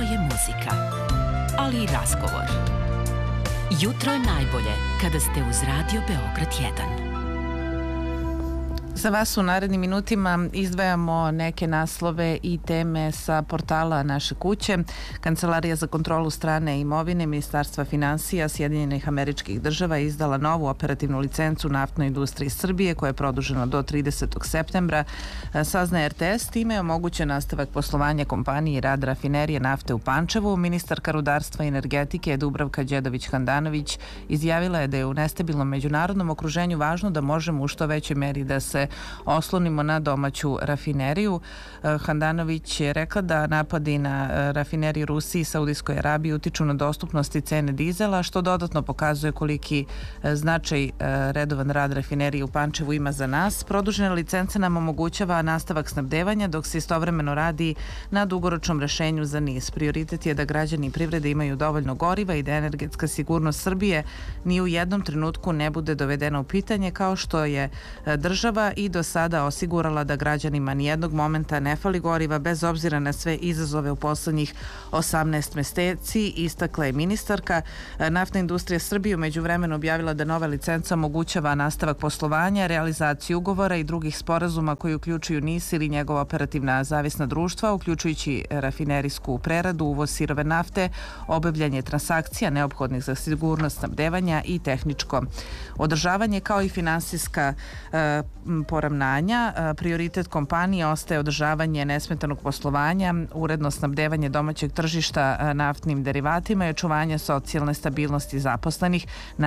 je muzika, ali i razgovor. Jutro je najbolje kada ste uz Radio Beograd 1. Za vas u narednim minutima izdvajamo neke naslove i teme sa portala Naše kuće. Kancelarija za kontrolu strane imovine Ministarstva finansija Sjedinjenih Američkih Država je izdala novu operativnu licencu naftnoj industriji Srbije koja je produžena do 30. septembra. Saznaje RTS, time je omogućen nastavak poslovanja kompanije i rad rafinerije nafte u Pančevu. Ministarka rudarstva i energetike Dubravka Đedović-Handanović izjavila je da je u nestabilnom međunarodnom okruženju važno da možemo u što većoj meri da se oslonimo na domaću rafineriju. Handanović je rekla da napadi na rafineriju Rusiji i Saudijskoj Arabiji utiču na dostupnost i cene dizela, što dodatno pokazuje koliki značaj redovan rad rafinerije u Pančevu ima za nas. Produžena licenca nam omogućava nastavak snabdevanja, dok se istovremeno radi na dugoročnom rešenju za NIS. Prioritet je da građani i privrede imaju dovoljno goriva i da energetska sigurnost Srbije ni u jednom trenutku ne bude dovedena u pitanje, kao što je država i do sada osigurala da građanima nijednog momenta ne fali goriva bez obzira na sve izazove u poslednjih 18 meseci, istakla je ministarka. Naftna industrija Srbije u međuvremenu objavila da nova licenca omogućava nastavak poslovanja, realizaciju ugovora i drugih sporazuma koji uključuju NIS ili njegova operativna zavisna društva, uključujući rafinerijsku preradu, uvoz sirove nafte, obavljanje transakcija neophodnih za sigurnost snabdevanja i tehničko održavanje, kao i finansijska poravnanja. Prioritet kompanije ostaje održavanje nesmetanog poslovanja, uredno snabdevanje domaćeg tržišta naftnim derivatima i očuvanje socijalne stabilnosti zaposlenih.